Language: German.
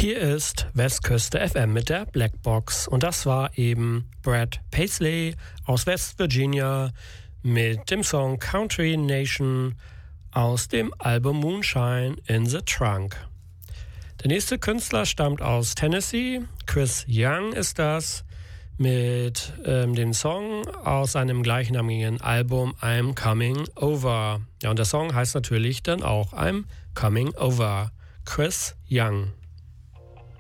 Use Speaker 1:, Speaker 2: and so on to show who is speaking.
Speaker 1: Hier ist Westküste FM mit der Blackbox und das war eben Brad Paisley aus West Virginia mit dem Song Country Nation aus dem Album Moonshine in the Trunk. Der nächste Künstler stammt aus Tennessee, Chris Young ist das, mit dem Song aus seinem gleichnamigen Album I'm Coming Over. Ja, und der Song heißt natürlich dann auch I'm Coming Over. Chris Young.